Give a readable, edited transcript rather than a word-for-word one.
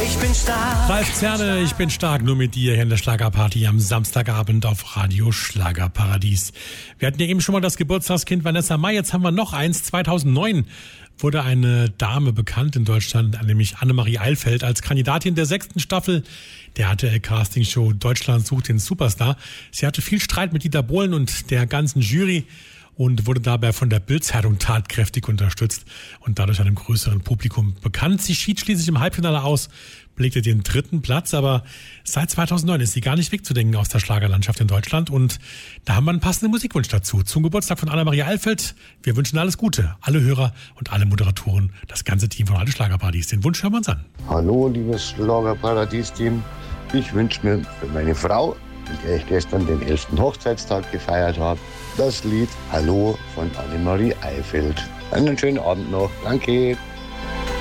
ich bin stark. Ralf Zerne, ich bin stark, nur mit dir hier in der Schlagerparty am Samstagabend auf Radio Schlagerparadies. Wir hatten ja eben schon mal das Geburtstagskind Vanessa Mai, jetzt haben wir noch eins. 2009 wurde eine Dame bekannt in Deutschland, nämlich Annemarie Eilfeld, als Kandidatin der 6. Staffel der RTL-Castingshow Deutschland sucht den Superstar. Sie hatte viel Streit mit Dieter Bohlen und der ganzen Jury und wurde dabei von der Bild-Zeitung tatkräftig unterstützt und dadurch einem größeren Publikum bekannt. Sie schied schließlich im Halbfinale aus, belegte den 3. Platz, aber seit 2009 ist sie gar nicht wegzudenken aus der Schlagerlandschaft in Deutschland und da haben wir einen passenden Musikwunsch dazu. Zum Geburtstag von Annemarie Eilfeld. Wir wünschen alles Gute, alle Hörer und alle Moderatoren, das ganze Team von Radio Schlagerparadies. Den Wunsch hören wir uns an. Hallo, liebes Schlagerparadies-Team. Ich wünsche mir für meine Frau, mit der ich gestern den 11. Hochzeitstag gefeiert habe, das Lied Hallo von Annemarie Eilfeld. Einen schönen Abend noch. Danke.